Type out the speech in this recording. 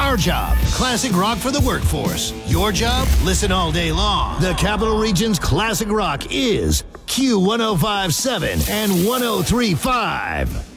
Our job, classic rock for the workforce. Your job, listen all day long. The Capital Region's classic rock is Q1057 and 1035.